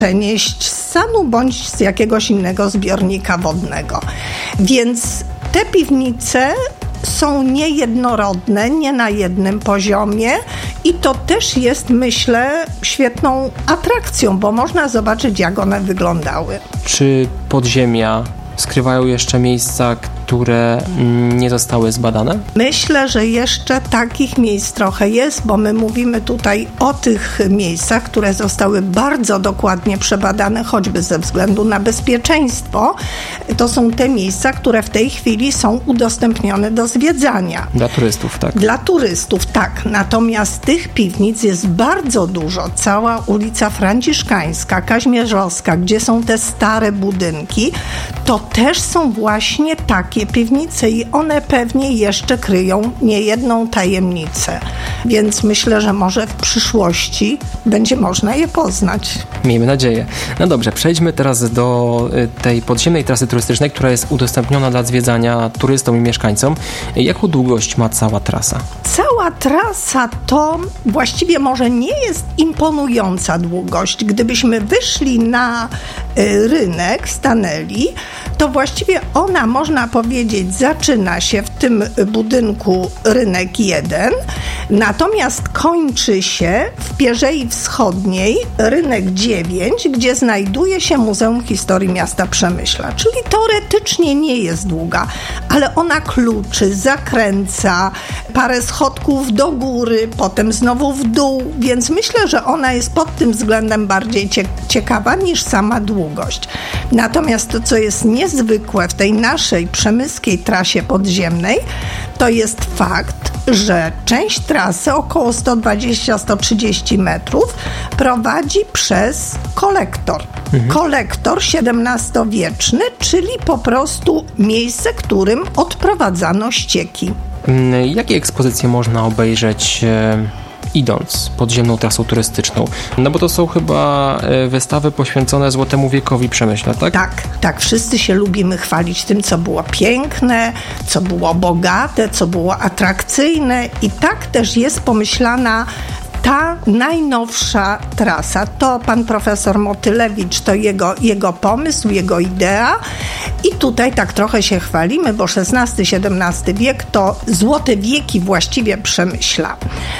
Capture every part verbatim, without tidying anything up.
przenieść z Sanu bądź z jakiegoś innego zbiornika wodnego. Więc te piwnice są niejednorodne, nie na jednym poziomie i to też jest, myślę, świetną atrakcją, bo można zobaczyć, jak one wyglądały. Czy podziemia skrywają jeszcze miejsca, które nie zostały zbadane? Myślę, że jeszcze takich miejsc trochę jest, bo my mówimy tutaj o tych miejscach, które zostały bardzo dokładnie przebadane, choćby ze względu na bezpieczeństwo. To są te miejsca, które w tej chwili są udostępnione do zwiedzania. Dla turystów, tak? Dla turystów, tak. Natomiast tych piwnic jest bardzo dużo. Cała ulica Franciszkańska, Kaźmierzowska, gdzie są te stare budynki, to też są właśnie takie piwnice i one pewnie jeszcze kryją niejedną tajemnicę. Więc myślę, że może w przyszłości będzie można je poznać. Miejmy nadzieję. No dobrze, przejdźmy teraz do tej podziemnej trasy turystycznej, która jest udostępniona dla zwiedzania turystom i mieszkańcom. Jaką długość ma cała trasa? Cała trasa to właściwie może nie jest imponująca długość. Gdybyśmy wyszli na y, rynek, stanęli, to właściwie ona, można powiedzieć, zaczyna się w tym budynku Rynek jeden, natomiast kończy się w Pierzei Wschodniej Rynek dziewięć, gdzie znajduje się Muzeum Historii Miasta Przemyśla, czyli teoretycznie nie jest długa, ale ona kluczy, zakręca, parę schodków do góry, potem znowu w dół, więc myślę, że ona jest pod tym względem bardziej cie- ciekawa niż sama długość. Natomiast to, co jest niezwykłe w tej naszej przemyskiej trasie podziemnej, to jest fakt, że część trasy, około sto dwadzieścia do stu trzydziestu metrów, prowadzi przez kolektor. Mhm. Kolektor siedemnastowieczny, czyli po prostu miejsce, którym odprowadzano ścieki. Jakie ekspozycje można obejrzeć e, idąc podziemną trasą turystyczną? No bo to są chyba e, wystawy poświęcone Złotemu Wiekowi Przemyśla, tak? Tak, tak. Wszyscy się lubimy chwalić tym, co było piękne, co było bogate, co było atrakcyjne i tak też jest pomyślana ta najnowsza trasa. To pan profesor Motylewicz, to jego, jego pomysł, jego idea i tutaj tak trochę się chwalimy, bo szesnasty siedemnasty wiek to złote wieki właściwie Przemyśla.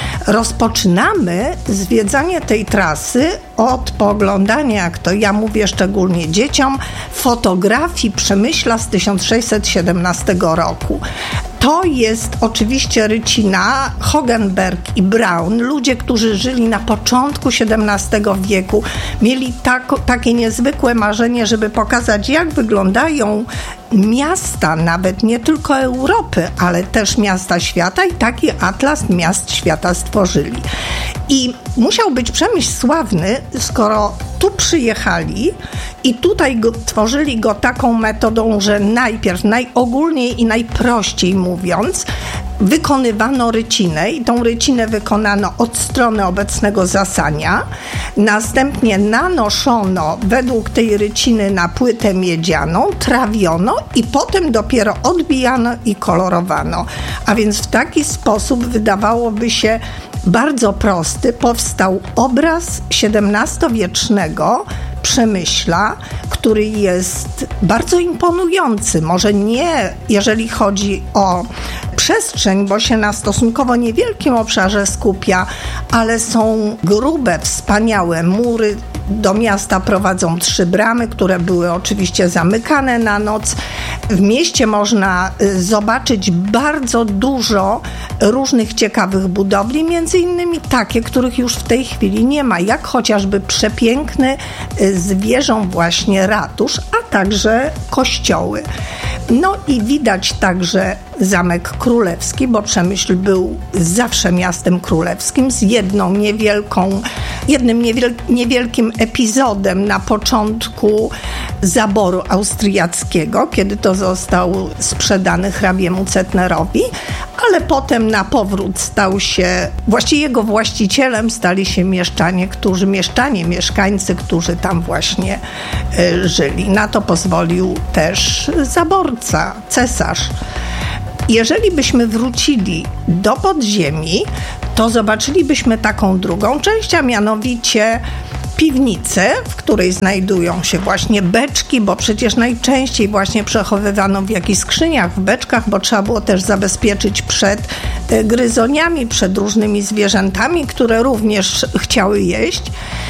Rozpoczynamy zwiedzanie tej trasy od pooglądania, jak to ja mówię szczególnie dzieciom, fotografii Przemyśla z tysiąc sześćset siedemnastego roku. To jest oczywiście rycina, Hogenberg i Braun, ludzie, którzy żyli na początku siedemnastego wieku, mieli tak, takie niezwykłe marzenie, żeby pokazać, jak wyglądają miasta, nawet nie tylko Europy, ale też miasta świata i taki atlas miast świata stworzyli. I musiał być Przemyśl sławny, skoro tu przyjechali i tutaj go, tworzyli go taką metodą, że najpierw, najogólniej i najprościej mówiąc, wykonywano rycinę i tą rycinę wykonano od strony obecnego Zasania. Następnie nanoszono według tej ryciny na płytę miedzianą, trawiono i potem dopiero odbijano i kolorowano. A więc w taki sposób wydawałoby się bardzo prosty, powstał obraz siedemnastowiecznego Przemyśla, który jest bardzo imponujący. Może nie, jeżeli chodzi o przestrzeń, bo się na stosunkowo niewielkim obszarze skupia, ale są grube, wspaniałe mury. Do miasta prowadzą trzy bramy, które były oczywiście zamykane na noc. W mieście można zobaczyć bardzo dużo różnych ciekawych budowli, między innymi takie, których już w tej chwili nie ma, jak chociażby przepiękny z wieżą właśnie ratusz, a także kościoły. No i widać także Zamek Królewski, bo Przemyśl był zawsze miastem królewskim z jedną niewielką, jednym niewiel, niewielkim epizodem na początku zaboru austriackiego, kiedy to został sprzedany hrabiemu Cetnerowi, ale potem na powrót stał się, właściwie jego właścicielem stali się mieszczanie, którzy, mieszczanie, mieszkańcy, którzy tam właśnie y, żyli. Na to pozwolił też zaborca, cesarz. Jeżeli byśmy wrócili do podziemi, to zobaczylibyśmy taką drugą część, a mianowicie piwnicę, w której znajdują się właśnie beczki, bo przecież najczęściej właśnie przechowywano w jakichś skrzyniach, w beczkach, bo trzeba było też zabezpieczyć przed gryzoniami, przed różnymi zwierzętami, które również chciały jeść.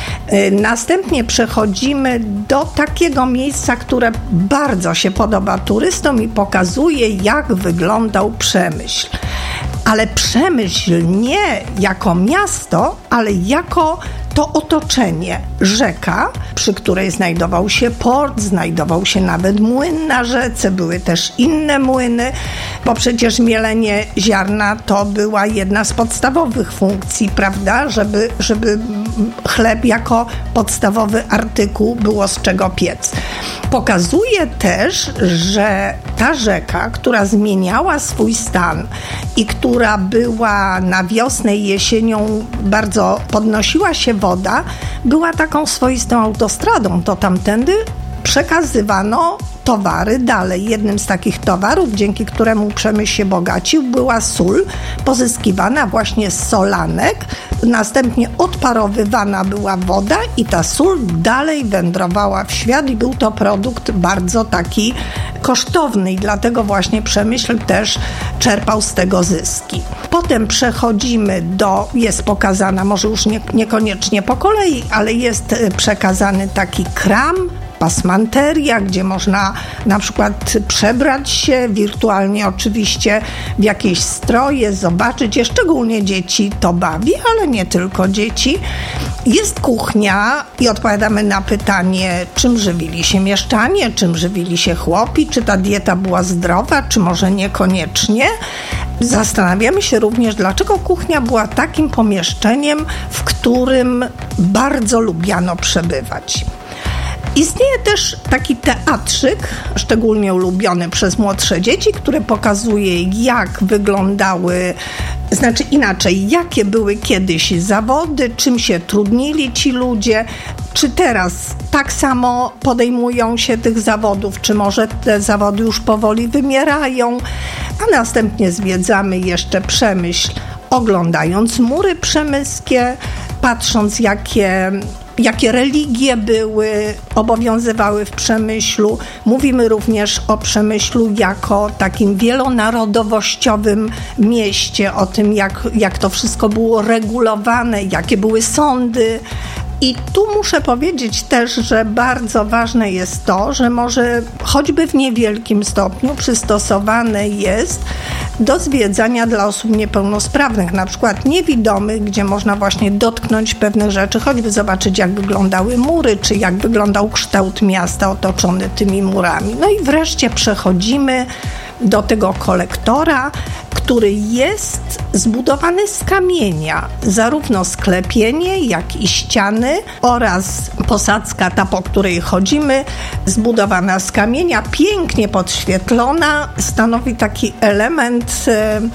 Następnie przechodzimy do takiego miejsca, które bardzo się podoba turystom i pokazuje, jak wyglądał Przemyśl. Ale Przemyśl nie jako miasto, ale jako to otoczenie. Rzeka, przy której znajdował się port, znajdował się nawet młyn na rzece, były też inne młyny, bo przecież mielenie ziarna to była jedna z podstawowych funkcji, prawda, żeby, żeby chleb jako podstawowy artykuł było z czego piec. Pokazuje też, że ta rzeka, która zmieniała swój stan i która była na wiosnę i jesienią bardzo podnosiła się woda, była taką swoistą autostradą. To tamtędy przekazywano towary dalej. Jednym z takich towarów, dzięki któremu Przemyśl się bogacił, była sól pozyskiwana właśnie z solanek. Następnie odparowywana była woda i ta sól dalej wędrowała w świat i był to produkt bardzo taki kosztowny i dlatego właśnie Przemyśl też czerpał z tego zyski. Potem przechodzimy do, jest pokazana, może już nie, niekoniecznie po kolei, ale jest przekazany taki kram, pasmanteria, gdzie można na przykład przebrać się wirtualnie oczywiście w jakieś stroje, zobaczyć je, szczególnie dzieci to bawi, ale nie tylko dzieci. Jest kuchnia i odpowiadamy na pytanie, czym żywili się mieszczanie, czym żywili się chłopi, czy ta dieta była zdrowa, czy może niekoniecznie. Zastanawiamy się również, dlaczego kuchnia była takim pomieszczeniem, w którym bardzo lubiano przebywać. Istnieje też taki teatrzyk, szczególnie ulubiony przez młodsze dzieci, który pokazuje, jak wyglądały, znaczy inaczej, jakie były kiedyś zawody, czym się trudnili ci ludzie, czy teraz tak samo podejmują się tych zawodów, czy może te zawody już powoli wymierają, a następnie zwiedzamy jeszcze Przemyśl, oglądając mury przemyskie, patrząc jakie jakie religie były, obowiązywały w Przemyślu. Mówimy również o Przemyślu jako takim wielonarodowościowym mieście, o tym, jak, jak to wszystko było regulowane, jakie były sądy. I tu muszę powiedzieć też, że bardzo ważne jest to, że może choćby w niewielkim stopniu przystosowane jest do zwiedzania dla osób niepełnosprawnych, na przykład niewidomych, gdzie można właśnie dotknąć pewnych rzeczy, choćby zobaczyć, jak wyglądały mury, czy jak wyglądał kształt miasta otoczony tymi murami. No i wreszcie przechodzimy do tego kolektora, który jest zbudowany z kamienia. Zarówno sklepienie, jak i ściany oraz posadzka, ta po której chodzimy, zbudowana z kamienia, pięknie podświetlona, stanowi taki element,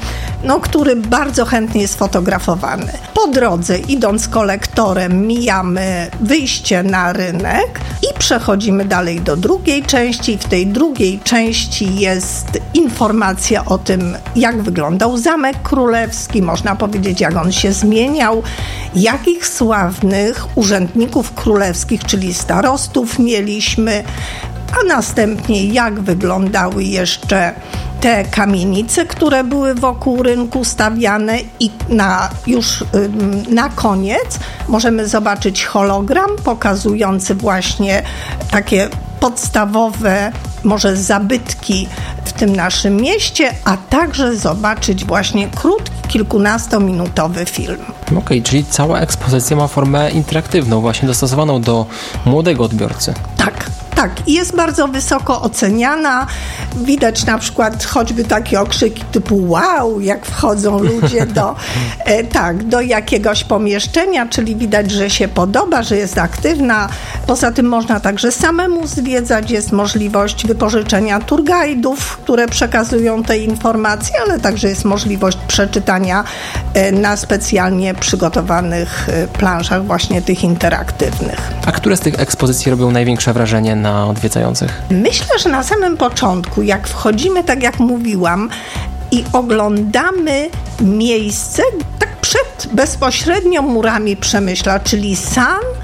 no, który bardzo chętnie jest fotografowany. Po drodze, idąc kolektorem, mijamy wyjście na rynek i przechodzimy dalej do drugiej części. W tej drugiej części jest informacja o tym, jak wyglądał Zamek Królewski, można powiedzieć, jak on się zmieniał, jakich sławnych urzędników królewskich, czyli starostów mieliśmy, a następnie jak wyglądały jeszcze te kamienice, które były wokół rynku stawiane i na, już na koniec możemy zobaczyć hologram pokazujący właśnie takie podstawowe może zabytki w tym naszym mieście, a także zobaczyć właśnie krótki, kilkunastominutowy film. Okej, okay, czyli cała ekspozycja ma formę interaktywną, właśnie dostosowaną do młodego odbiorcy. Tak. Tak, i jest bardzo wysoko oceniana. Widać na przykład choćby takie okrzyki typu wow, jak wchodzą ludzie do, e, tak, do jakiegoś pomieszczenia, czyli widać, że się podoba, że jest aktywna. Poza tym można także samemu zwiedzać, jest możliwość wypożyczenia tour guide'ów, które przekazują te informacje, ale także jest możliwość przeczytania e, na specjalnie przygotowanych e, planszach właśnie tych interaktywnych. A które z tych ekspozycji robią największe wrażenie na na odwiedzających? Myślę, że na samym początku, jak wchodzimy, tak jak mówiłam, i oglądamy miejsce tak przed bezpośrednio murami Przemyśla, czyli sam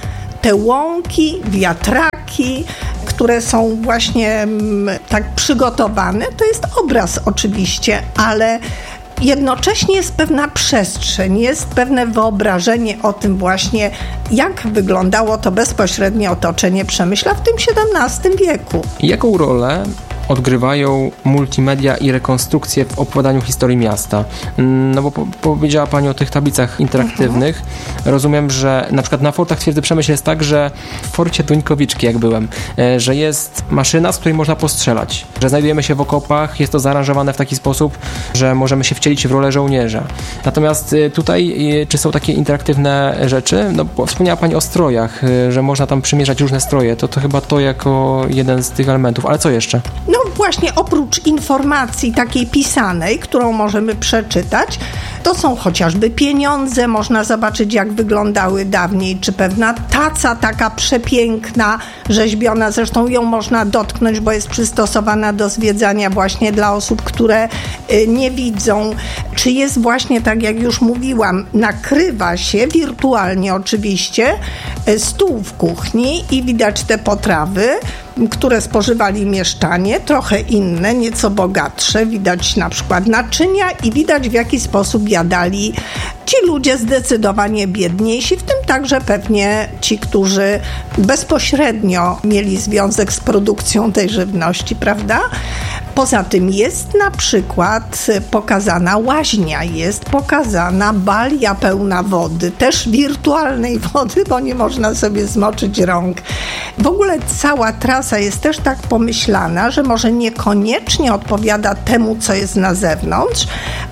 te łąki, wiatraki, które są właśnie m, tak przygotowane, to jest obraz oczywiście, ale jednocześnie jest pewna przestrzeń, jest pewne wyobrażenie o tym właśnie, jak wyglądało to bezpośrednie otoczenie Przemyśla w tym siedemnastym wieku. Jaką rolę odgrywają multimedia i rekonstrukcje w opowiadaniu historii miasta? No bo po, powiedziała Pani o tych tablicach interaktywnych. Mhm. Rozumiem, że na przykład na fortach Twierdzy Przemyśl jest tak, że w forcie Duńkowiczki, jak byłem, że jest maszyna, z której można postrzelać, że znajdujemy się w okopach, jest to zaaranżowane w taki sposób, że możemy się wcielić w rolę żołnierza. Natomiast tutaj, czy są takie interaktywne rzeczy? No bo wspomniała Pani o strojach, że można tam przymierzać różne stroje. To, to chyba to jako jeden z tych elementów. Ale co jeszcze? No właśnie, oprócz informacji takiej pisanej, którą możemy przeczytać, to są chociażby pieniądze, można zobaczyć, jak wyglądały dawniej, czy pewna taca taka przepiękna, rzeźbiona, zresztą ją można dotknąć, bo jest przystosowana do zwiedzania właśnie dla osób, które nie widzą, czy jest właśnie, tak jak już mówiłam, nakrywa się wirtualnie oczywiście stół w kuchni i widać te potrawy, które spożywali mieszczanie, trochę inne, nieco bogatsze. Widać na przykład naczynia i widać, w jaki sposób jadali ci ludzie zdecydowanie biedniejsi, w tym także pewnie ci, którzy bezpośrednio mieli związek z produkcją tej żywności, prawda? Poza tym jest na przykład pokazana łaźnia, jest pokazana balia pełna wody, też wirtualnej wody, bo nie można sobie zmoczyć rąk. W ogóle cała trasa jest też tak pomyślana, że może niekoniecznie odpowiada temu, co jest na zewnątrz,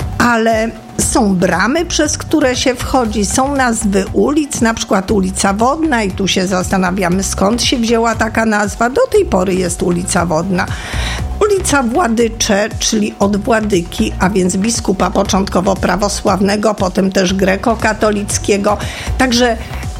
ale są bramy, przez które się wchodzi, są nazwy ulic, na przykład ulica Wodna i tu się zastanawiamy, skąd się wzięła taka nazwa. Do tej pory jest ulica Wodna. Ulica Władycze, czyli od Władyki, a więc biskupa początkowo prawosławnego, potem też grekokatolickiego. Także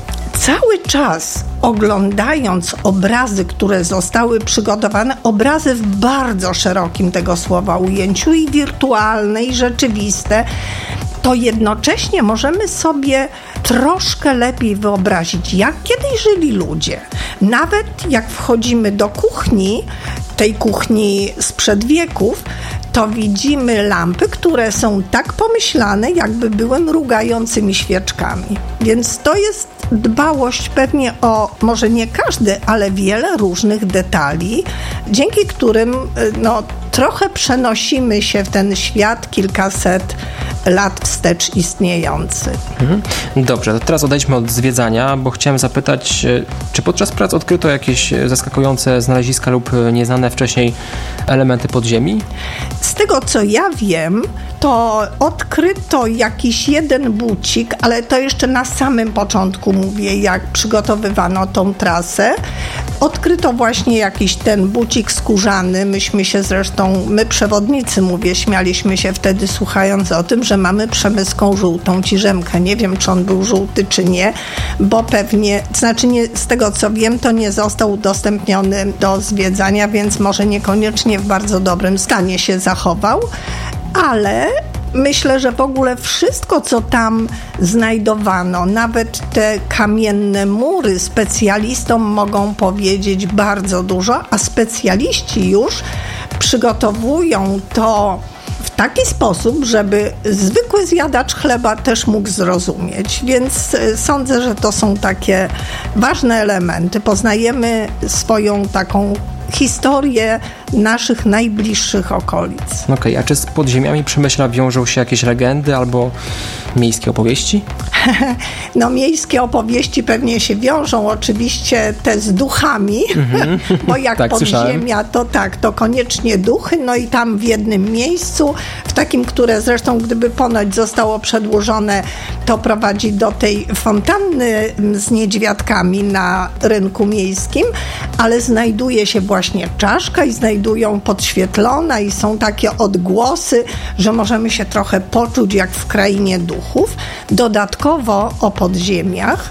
cały czas oglądając obrazy, które zostały przygotowane, obrazy w bardzo szerokim tego słowa ujęciu, i wirtualne, i rzeczywiste, to jednocześnie możemy sobie troszkę lepiej wyobrazić, jak kiedyś żyli ludzie. Nawet jak wchodzimy do kuchni, tej kuchni sprzed wieków, to widzimy lampy, które są tak pomyślane, jakby były mrugającymi świeczkami. Więc to jest dbałość pewnie o, może nie każdy, ale wiele różnych detali, dzięki którym no, trochę przenosimy się w ten świat kilkaset lat wstecz istniejący. Mhm. Dobrze, to teraz odejdźmy od zwiedzania, bo chciałem zapytać, czy podczas prac odkryto jakieś zaskakujące znaleziska lub nieznane wcześniej elementy podziemi? Z tego, co ja wiem, to odkryto jakiś jeden bucik, ale to jeszcze na samym początku mówię, jak przygotowywano tą trasę. Odkryto właśnie jakiś ten bucik skórzany. Myśmy się zresztą, my przewodnicy, mówię, śmialiśmy się wtedy, słuchając o tym, że mamy przemyską żółtą ciżemkę. Nie wiem, czy on był żółty, czy nie, bo pewnie, znaczy nie, z tego co wiem, to nie został udostępniony do zwiedzania, więc może niekoniecznie w bardzo dobrym stanie się zachował, ale myślę, że w ogóle wszystko, co tam znajdowano, nawet te kamienne mury, specjalistom mogą powiedzieć bardzo dużo, a specjaliści już przygotowują to w taki sposób, żeby zwykły zjadacz chleba też mógł zrozumieć. Więc sądzę, że to są takie ważne elementy. Poznajemy swoją taką historię naszych najbliższych okolic. Okej, okay, a czy z podziemiami Przemyśla wiążą się jakieś legendy albo miejskie opowieści? No miejskie opowieści pewnie się wiążą, oczywiście te z duchami, mm-hmm. bo jak tak, podziemia, to tak, to koniecznie duchy, no i tam w jednym miejscu, w takim, które zresztą gdyby ponoć zostało przedłużone, to prowadzi do tej fontanny z niedźwiadkami na rynku miejskim, ale znajduje się właśnie czaszka i znajdują podświetlona i są takie odgłosy, że możemy się trochę poczuć jak w krainie duchów. Dodatkowo o podziemiach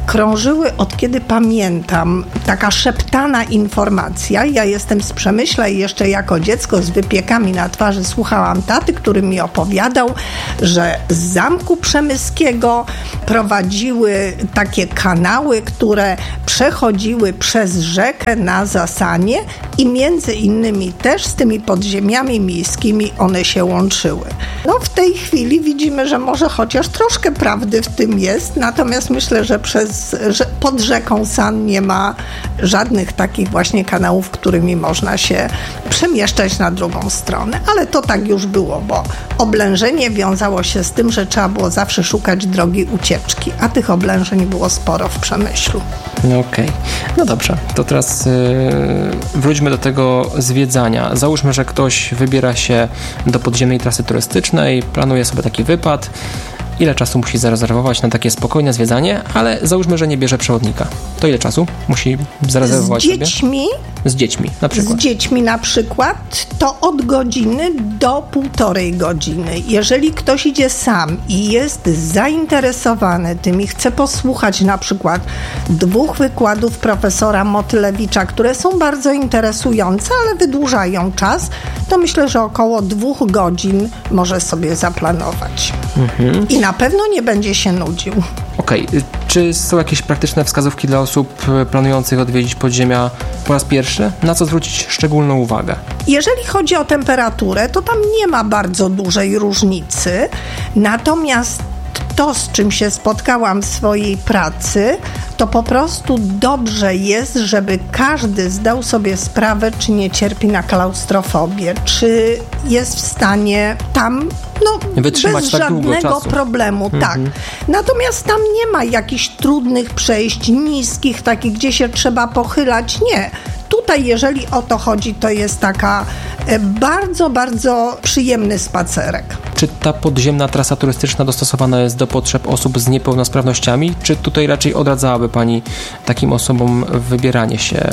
krążyły od kiedy pamiętam taka szeptana informacja. Ja jestem z Przemyśla i jeszcze jako dziecko z wypiekami na twarzy słuchałam taty, który mi opowiadał, że z Zamku Przemyskiego prowadziły takie kanały, które przechodziły przez rzekę na Zasanie i między innymi też z tymi podziemiami miejskimi one się łączyły. No w tej chwili widzimy, że może chociaż troszkę prawdy w tym jest, natomiast myślę, że przez, że pod rzeką San nie ma żadnych takich właśnie kanałów, którymi można się przemieszczać na drugą stronę, ale to tak już było, bo oblężenie wiązało się z tym, że trzeba było zawsze szukać drogi ucieczki, a tych oblężeń było sporo w Przemyślu. No okej, okay. No dobrze, to teraz yy, wróćmy do tego zwiedzania. Załóżmy, że ktoś wybiera się do podziemnej trasy turystycznej, planuje sobie taki wypad. Ile czasu musi zarezerwować na takie spokojne zwiedzanie, ale załóżmy, że nie bierze przewodnika. To ile czasu musi zarezerwować sobie? Z dziećmi? Z dziećmi na przykład. Z dziećmi na przykład to od godziny do półtorej godziny. Jeżeli ktoś idzie sam i jest zainteresowany tym i chce posłuchać na przykład dwóch wykładów profesora Motylewicza, które są bardzo interesujące, ale wydłużają czas, to myślę, że około dwóch godzin może sobie zaplanować. Mhm. I na pewno nie będzie się nudził. Okej, okay. Czy są jakieś praktyczne wskazówki dla osób planujących odwiedzić podziemia po raz pierwszy? Na co zwrócić szczególną uwagę? Jeżeli chodzi o temperaturę, to tam nie ma bardzo dużej różnicy. Natomiast to, z czym się spotkałam w swojej pracy, to po prostu dobrze jest, żeby każdy zdał sobie sprawę, czy nie cierpi na klaustrofobię, czy jest w stanie tam no, wytrzymać bez tak żadnego problemu. Mhm. Tak. Natomiast tam nie ma jakichś trudnych przejść, niskich, takich, gdzie się trzeba pochylać. Nie. Tutaj, jeżeli o to chodzi, to jest taka bardzo, bardzo przyjemny spacerek. Czy ta podziemna trasa turystyczna dostosowana jest do potrzeb osób z niepełnosprawnościami, czy tutaj raczej odradzałaby Pani takim osobom wybieranie się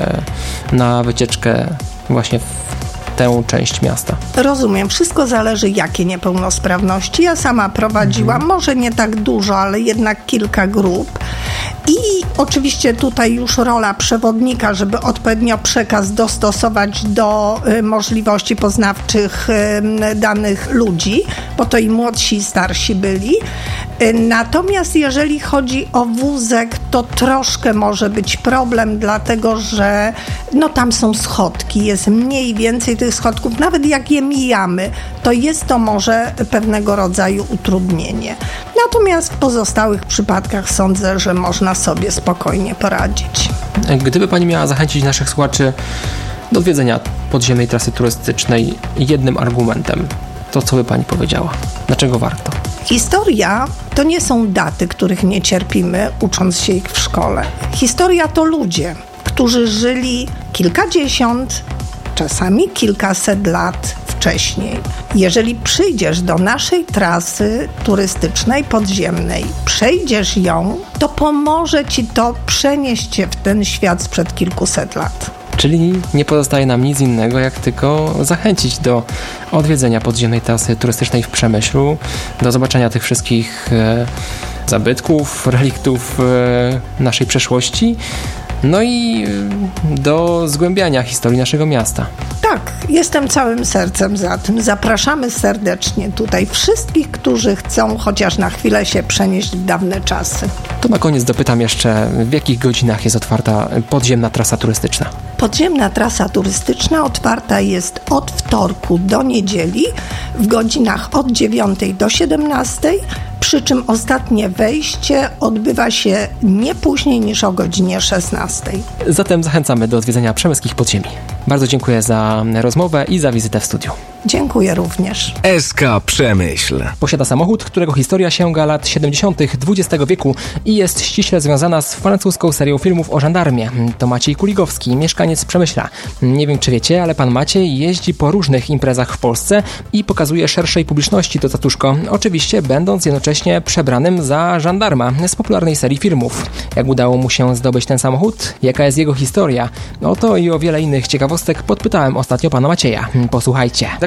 na wycieczkę właśnie w tę część miasta? Rozumiem. Wszystko zależy, jakie niepełnosprawności. Ja sama prowadziłam, mhm. może nie tak dużo, ale jednak kilka grup. I oczywiście tutaj już rola przewodnika, żeby odpowiednio przekaz dostosować do y, możliwości poznawczych y, danych ludzi, bo to i młodsi, i starsi byli. Y, natomiast jeżeli chodzi o wózek, to troszkę może być problem, dlatego że no, tam są schodki, jest mniej więcej tych schodków. Nawet jak je mijamy, to jest to może pewnego rodzaju utrudnienie. Natomiast w pozostałych przypadkach sądzę, że można sobie spokojnie poradzić. Gdyby Pani miała zachęcić naszych słuchaczy do odwiedzenia podziemnej trasy turystycznej jednym argumentem, to co by Pani powiedziała? Dlaczego warto? Historia to nie są daty, których nie cierpimy, ucząc się ich w szkole. Historia to ludzie, którzy żyli kilkadziesiąt, czasami kilkaset lat wcześniej. Jeżeli przyjdziesz do naszej trasy turystycznej podziemnej, przejdziesz ją, to pomoże Ci to przenieść Cię w ten świat sprzed kilkuset lat. Czyli nie pozostaje nam nic innego, jak tylko zachęcić do odwiedzenia podziemnej trasy turystycznej w Przemyślu, do zobaczenia tych wszystkich e, zabytków, reliktów e, naszej przeszłości, no i do zgłębiania historii naszego miasta. Tak, jestem całym sercem za tym. Zapraszamy serdecznie tutaj wszystkich, którzy chcą chociaż na chwilę się przenieść w dawne czasy. To na koniec dopytam jeszcze, w jakich godzinach jest otwarta podziemna trasa turystyczna? Podziemna trasa turystyczna otwarta jest od wtorku do niedzieli w godzinach od dziewiątej do siedemnastej, przy czym ostatnie wejście odbywa się nie później niż o godzinie szesnastej. Zatem zachęcamy do odwiedzenia przemyskich podziemi. Bardzo dziękuję za rozmowę i za wizytę w studiu. Dziękuję również. S K Przemyśl posiada samochód, którego historia sięga lat siedemdziesiątych dwudziestego wieku i jest ściśle związana z francuską serią filmów o żandarmie. To Maciej Kuligowski, mieszkaniec Przemyśla. Nie wiem, czy wiecie, ale pan Maciej jeździ po różnych imprezach w Polsce i pokazuje szerszej publiczności to tatuszko, oczywiście będąc jednocześnie przebranym za żandarma z popularnej serii filmów. Jak udało mu się zdobyć ten samochód? Jaka jest jego historia? O to i o wiele innych ciekawostek podpytałem ostatnio pana Macieja. Posłuchajcie. Tak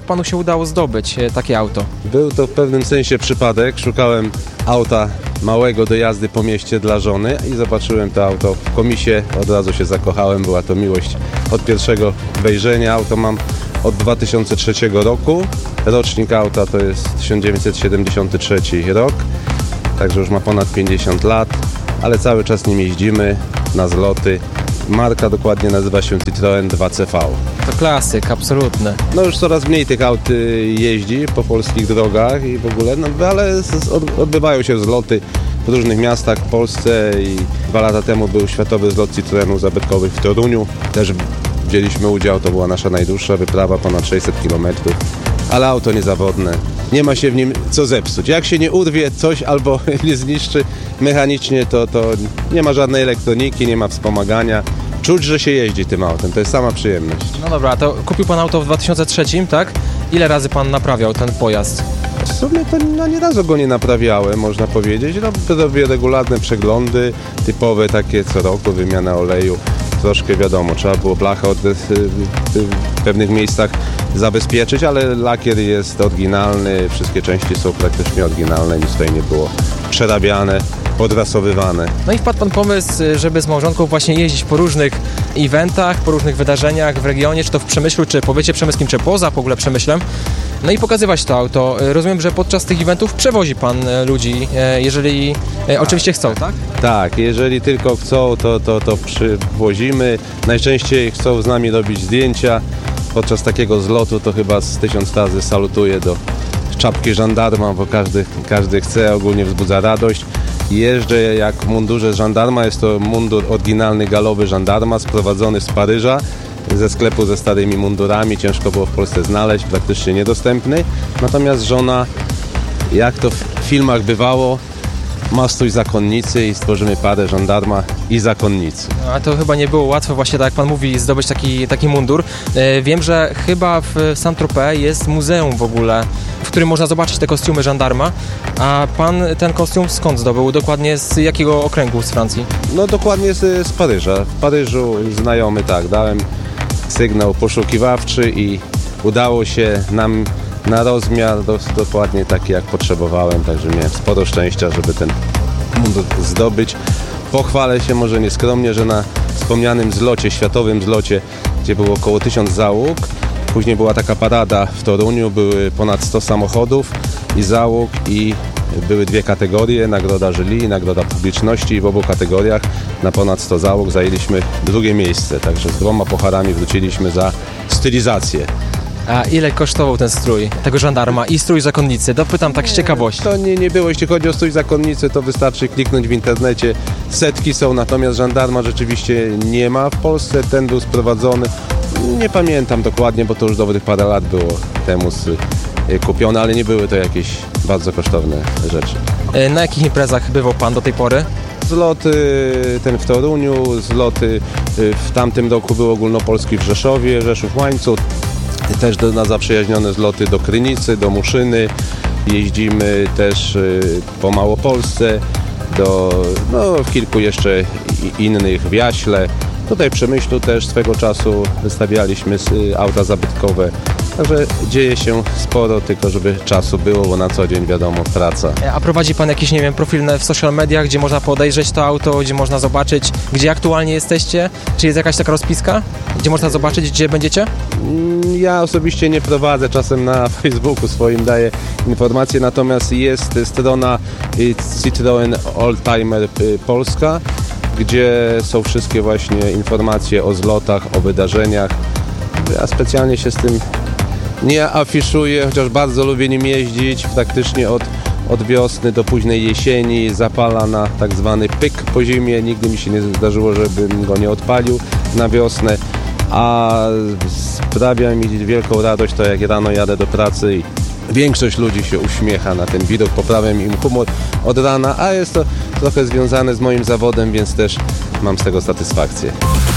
panu się udało zdobyć takie auto? Był to w pewnym sensie przypadek. Szukałem auta małego do jazdy po mieście dla żony i zobaczyłem to auto w komisie. Od razu się zakochałem. Była to miłość od pierwszego wejrzenia. Auto mam od dwa tysiące trzeciego roku. Rocznik auta to jest tysiąc dziewięćset siedemdziesiąty trzeci rok. Także już ma ponad pięćdziesiąt lat, ale cały czas nim jeździmy na zloty. Marka dokładnie nazywa się Citroen dwa C V. To klasyk, absolutny. No już coraz mniej tych aut jeździ po polskich drogach i w ogóle, no ale odbywają się zloty w różnych miastach w Polsce i dwa lata temu był światowy zlot Citroenów zabytkowych w Toruniu. Też wzięliśmy udział, to była nasza najdłuższa wyprawa, ponad sześćset kilometrów, ale auto niezawodne. Nie ma się w nim co zepsuć. Jak się nie urwie coś albo nie zniszczy mechanicznie, to, to nie ma żadnej elektroniki, nie ma wspomagania. Czuć, że się jeździ tym autem, to jest sama przyjemność. No dobra, to kupił pan auto w dwa tysiące trzecim, tak? Ile razy pan naprawiał ten pojazd? W sumie to no, nie razu go nie naprawiałem, można powiedzieć. No, robię regularne przeglądy, typowe takie co roku, wymiana oleju. Troszkę wiadomo, trzeba było blachę od, w pewnych miejscach zabezpieczyć, ale lakier jest oryginalny, wszystkie części są praktycznie oryginalne, nic tutaj nie było przerabiane, podrasowywane. No i wpadł pan pomysł, żeby z małżonką właśnie jeździć po różnych eventach, po różnych wydarzeniach w regionie, czy to w Przemyślu, czy powiecie przemyskim, czy poza w ogóle Przemyślem. No i pokazywać to auto. Rozumiem, że podczas tych eventów przewozi pan ludzi, jeżeli oczywiście chcą, tak? Tak, jeżeli tylko chcą, to, to, to przywozimy. Najczęściej chcą z nami robić zdjęcia. Podczas takiego zlotu to chyba z tysiąc razy salutuję do czapki żandarma, bo każdy, każdy chce, ogólnie wzbudza radość. Jeżdżę jak w mundurze żandarma, jest to mundur oryginalny galowy żandarma, sprowadzony z Paryża, ze sklepu ze starymi mundurami, ciężko było w Polsce znaleźć, praktycznie niedostępny. Natomiast żona, jak to w filmach bywało, ma strój zakonnicy i stworzymy parę żandarma i zakonnicy. No, a to chyba nie było łatwe właśnie, tak jak pan mówi, zdobyć taki, taki mundur. E, wiem, że chyba w Saint-Tropez jest muzeum w ogóle, w którym można zobaczyć te kostiumy żandarma, a pan ten kostium skąd zdobył? Dokładnie z jakiego okręgu z Francji? No dokładnie z, z Paryża. W Paryżu znajomy, tak, dałem sygnał poszukiwawczy i udało się nam na rozmiar dos, dokładnie taki, jak potrzebowałem, także miałem sporo szczęścia, żeby ten mundur zdobyć. Pochwalę się może nieskromnie, że na wspomnianym zlocie, światowym zlocie, gdzie było około tysiąc załóg, później była taka parada w Toruniu, były ponad sto samochodów i załóg i były dwie kategorie, nagroda jury i nagroda publiczności i w obu kategoriach na ponad sto załóg zajęliśmy drugie miejsce, także z dwoma pucharami wróciliśmy za stylizację. A ile kosztował ten strój tego żandarma i strój zakonnicy? Dopytam tak z ciekawości. To nie, nie było, jeśli chodzi o strój zakonnicy, to wystarczy kliknąć w internecie. Setki są, natomiast żandarma rzeczywiście nie ma w Polsce. Ten był sprowadzony, nie pamiętam dokładnie, bo to już dobrych parę lat było temu kupione, ale nie były to jakieś bardzo kosztowne rzeczy. Na jakich imprezach bywał pan do tej pory? Zloty ten w Toruniu, zloty w tamtym roku był ogólnopolski w Rzeszowie, Rzeszów-Łańcut. Też do, na zaprzyjaźnione zloty do Krynicy, do Muszyny. Jeździmy też y, po Małopolsce, do no, kilku jeszcze innych, w Jaśle. Tutaj w Przemyślu też swego czasu wystawialiśmy y, auta zabytkowe. Także dzieje się sporo, tylko żeby czasu było, bo na co dzień wiadomo, praca. A prowadzi pan jakiś, nie wiem, profil w social mediach, gdzie można podejrzeć to auto, gdzie można zobaczyć, gdzie aktualnie jesteście? Czy jest jakaś taka rozpiska, gdzie można zobaczyć, gdzie będziecie? Ja osobiście nie prowadzę, czasem na Facebooku swoim daję informacje, natomiast jest strona Citroen Oldtimer Polska, gdzie są wszystkie właśnie informacje o zlotach, o wydarzeniach. Ja specjalnie się z tym nie afiszuję, chociaż bardzo lubię nim jeździć, praktycznie od, od wiosny do późnej jesieni, zapala na tak zwany pyk po zimie, nigdy mi się nie zdarzyło, żebym go nie odpalił na wiosnę, a sprawia mi wielką radość to, jak rano jadę do pracy i większość ludzi się uśmiecha na ten widok, poprawiam im humor od rana, a jest to trochę związane z moim zawodem, więc też mam z tego satysfakcję.